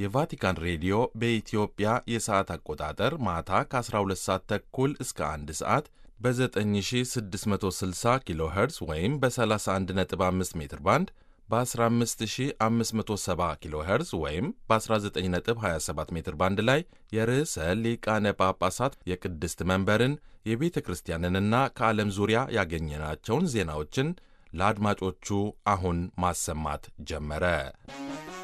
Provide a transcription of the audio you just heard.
የቫቲካን ሬዲዮ በኢትዮጵያ የሰዓት አቆጣጠር ማታ ከ12 ሰዓት ተኩል እስከ 1 ሰዓት በ9660 ኪሎ ሄርዝ ወይም በ31.5 ሜትር ባንድ በ15570 ኪሎ ሄርዝ ወይም በ19.27 ሜትር ባንድ ላይ የርዕሰ ሊቃነ ጳጳሳት የቅድስት መንበርን የቤተ ክርስቲያንንና ከዓለም ዙሪያ ያገኘናቸውን ዜናዎችን ለአድማጮቹ አሁን ማሰማት ጀመረ።